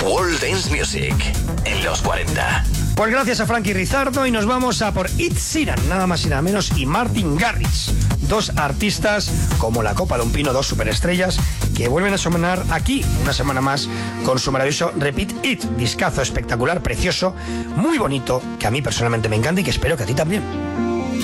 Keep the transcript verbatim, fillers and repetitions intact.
World Dance Music en los cuarenta. Pues gracias a Frankie Rizardo y nos vamos a por Ed Sheeran, nada más y nada menos, y Martin Garrix. Dos artistas como la copa de un pino, dos superestrellas que vuelven a sonar aquí una semana más con su maravilloso Repeat It, discazo espectacular, precioso, muy bonito, que a mí personalmente me encanta y que espero que a ti también.